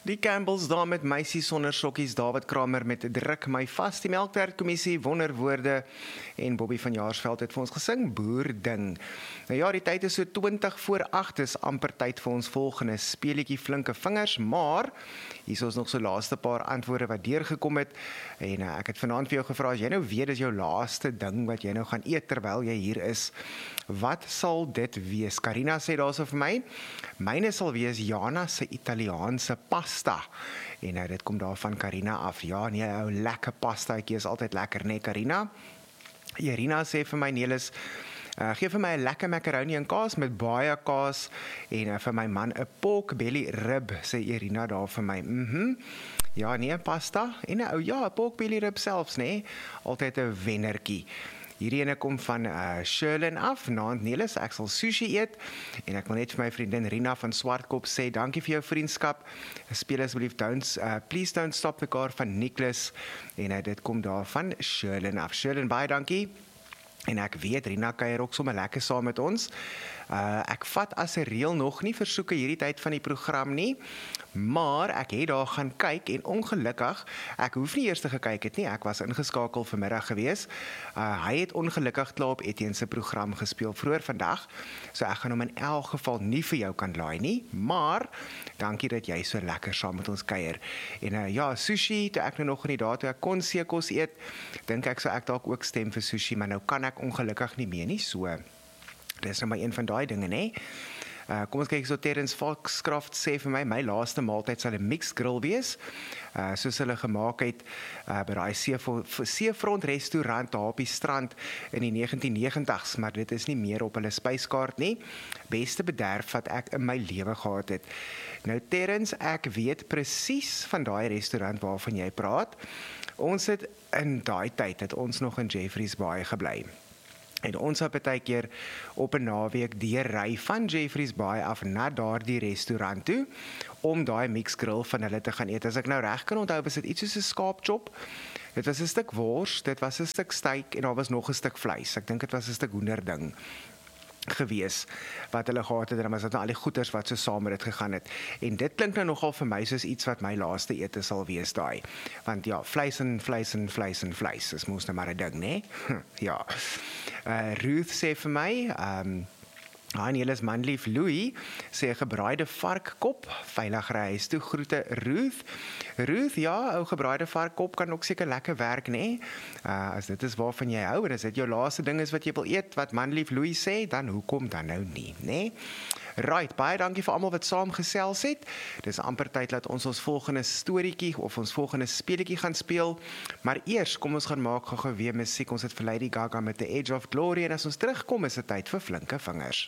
Die Campbells daar met meisie sonder sokkies, David Kramer met druk my vas, die Melkwerkkommissie, wonderwoorde en Bobby van Jaarsveld het vir ons gesing, boerding. Nou ja, die tyd is so 20 voor 8, is amper tyd vir ons volgende speletjie flinke vingers, maar hier is ons nog so laaste paar antwoorde wat deurgekom het en ek het vanaand vir jou gevra, as jy nou weet is jou laaste ding wat jy nou gaan eet terwyl jy hier is, wat sal dit wees? Karina sê daar so vir my, myne sal wees Jana se Italiaanse pasta. En dit kom daar van Karina af. Ja, nee, ou lekker pastaatjie is altyd lekker, nee Karina. Irina sê vir my, Nelis, gee vir my 'n lekker macaroni en kaas met baie kaas en vir my man 'n pork belly rib, sê Irina daar vir my. Ja, nee, pasta en ja, pork belly rib selfs, nee. Altyd 'n wennertjie. Hierdie ene kom van Sherlyn af, naand Nelis, ek sal sushi eet, en ek wil net vir my vriendin Rina van Swartkop sê, dankie vir jou vriendskap, speel asseblief Please Don't Stop the Car van Nicholas, en dit kom daar van Sherlyn af. Sherlyn, baie dankie, en ek weet, Rina kuier ook sommer lekker saam met ons. Ek vat as 'n reël nog nie versoeke hierdie tyd van die program nie, maar ek het daar gaan kyk en ongelukkig, ek hoef nie eers te gekyk het nie, ek was ingeskakel vanmiddag gewees. Hy het ongelukkig klaar op Etienne se program gespeel vroeër vandag, so ek gaan hom in elk geval nie vir jou kan laai nie, maar dankie dat jy so lekker saam met ons kuier. En ja, sushi, toe ek nou nog in die dae toe ek kon seekos eet, dink ek sou ek dalk ook stem vir sushi, maar nou kan ek ongelukkig nie meer nie, so dis nou maar een van daai dinge, nee. Kom ons kyk so, Terrence Foxcroft sê vir my laaste maaltyd sal 'n mixed grill wees, soos hulle gemaak het by daai seefront restaurant daar op die strand in die 1990s, maar dit is nie meer op hulle spyskaart nie. Beste bederf wat ek in my lewe gehad het. Nou Terrence, ek weet presies van daai restaurant waarvan jy praat. Ons het in daai tyd, het ons nog in Jeffreys Bay gebly. En ons het baie keer op 'n naweek ry van Jeffreys Bay af na daardie restaurant toe, om daai mixed grill van hulle te gaan eet. As ek nou reg kan onthou, was dit iets soos 'n skaapchop. Dit was 'n stuk wors, dit was 'n stuk steak en daar was nog 'n stuk vleis. Ek dink dit was 'n stuk hoenderding gewees, wat hulle gehad het, en dan was dit nou al die goeders wat so saam met dit gegaan het. En dit klink nou nogal vir my soos iets wat my laaste ete sal wees daai. Want ja, vleis is mos nou maar 'n ding, né? Ja. Ruth sê vir my, Nelis manlief Louis sê 'n gebraaide varkkop, veilig ry huis toe, groete Ruth. Ruth, ja, ou gebraaide varkkop kan ook seker lekker werk, né? As dit is waarvan jy hou, en as dit jou laaste ding is wat jy wil eet, wat manlief Louis sê, dan hoekom dan nou nie, né? Right, baie dankie vir almal wat saam gesels het. Dis amper tyd dat ons volgende storieetjie of ons volgende speletjie gaan speel. Maar eers, kom ons gaan maak gou weer musiek. Ons het vir Lady Gaga met The Edge of Glory, en as ons terugkom is dit tyd vir flinke vingers.